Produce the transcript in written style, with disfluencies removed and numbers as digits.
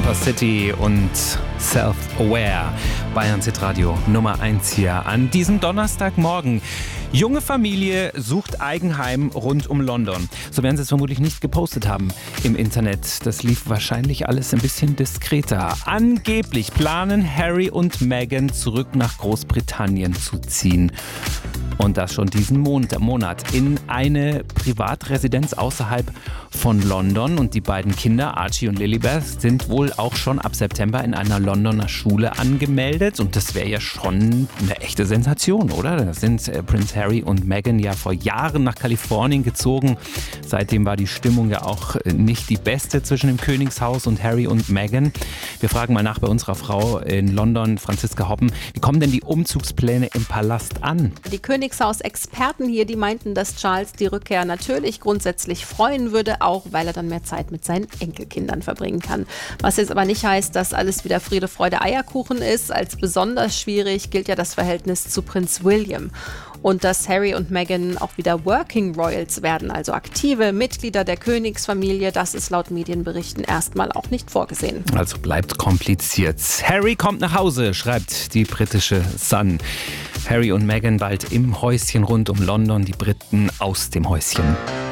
Foster City und Self-Aware. Bayern Radio Nummer 1 hier an diesem Donnerstagmorgen. Junge Familie sucht Eigenheim rund um London. So werden sie es vermutlich nicht gepostet haben im Internet. Das lief wahrscheinlich alles ein bisschen diskreter. Angeblich planen Harry und Meghan zurück nach Großbritannien zu ziehen. Und das schon diesen Monat in eine Privatresidenz außerhalb von London. Und die beiden Kinder, Archie und Lilibeth, sind wohl auch schon ab September in einer Londoner Schule angemeldet. Und das wäre ja schon eine echte Sensation, oder? Da sind Prinz Harry und Meghan ja vor Jahren nach Kalifornien gezogen. Seitdem war die Stimmung ja auch nicht die beste zwischen dem Königshaus und Harry und Meghan. Wir fragen mal nach bei unserer Frau in London, Franziska Hoppen. Wie kommen denn die Umzugspläne im Palast an? Die Königshaus-Experten hier, die meinten, dass Charles die Rückkehr natürlich grundsätzlich freuen würde, auch weil er dann mehr Zeit mit seinen Enkelkindern verbringen kann. Was jetzt aber nicht heißt, dass alles wieder Friede, Freude, Eierkuchen ist. Als besonders schwierig gilt ja das Verhältnis zu Prinz William. Und dass Harry und Meghan auch wieder Working Royals werden, also aktive Mitglieder der Königsfamilie, das ist laut Medienberichten erstmal auch nicht vorgesehen. Also bleibt kompliziert. Harry kommt nach Hause, schreibt die britische Sun. Harry und Meghan bald im Häuschen rund um London, die Briten aus dem Häuschen.